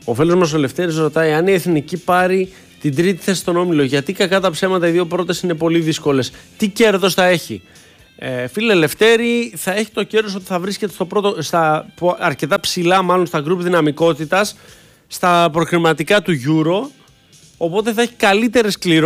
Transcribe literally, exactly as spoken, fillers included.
Ο φίλος μας ο Λευτέρης ρωτάει αν η Εθνική πάρει την τρίτη θέση στον όμιλο. Γιατί κακά τα ψέματα οι δύο πρώτες είναι πολύ δύσκολες. Τι κέρδος θα έχει. Ε, φίλε Λευτέρη, θα έχει το κέρδος ότι θα βρίσκεται στο πρώτο, στα, αρκετά ψηλά μάλλον στα γκρουπ δυναμικότητας, στα προκριματικά του Euro. Οπότε θα έχει καλύτερες κληρώσεις.